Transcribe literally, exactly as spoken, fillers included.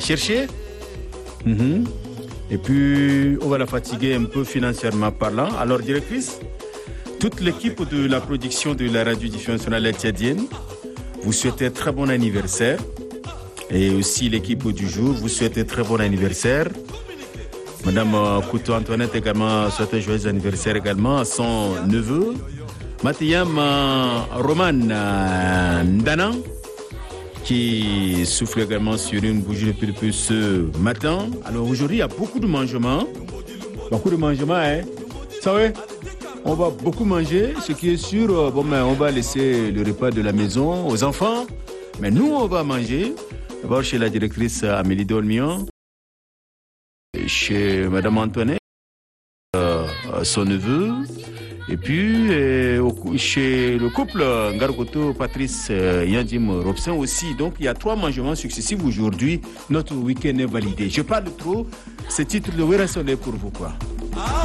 chercher. Mm-hmm. Et puis, on va la fatiguer un peu financièrement parlant. Alors, directrice, toute l'équipe de la production de la radio-diffusion nationale tchadienne vous souhaite un très bon anniversaire. Et aussi l'équipe du jour vous souhaite un très bon anniversaire. Madame Koutou Antoinette également souhaite un joyeux anniversaire également à son neveu. Mathiam Roman Ndana, qui souffle également sur une bougie depuis, depuis ce matin. Alors aujourd'hui, il y a beaucoup de mangements. Beaucoup de mangements, hein. Ça va? On va beaucoup manger, ce qui est sûr. Bon, ben, on va laisser le repas de la maison aux enfants. Mais nous, on va manger. D'abord chez la directrice Amélie Dolmion, chez Madame Antoinette, euh, son neveu. Et puis, euh, chez le couple Ngargoto, Patrice euh, Yandim Robson aussi. Donc, il y a trois mangements successifs aujourd'hui. Notre week-end est validé. Je parle trop. Ce titre de Wera Soleil pour vous, quoi.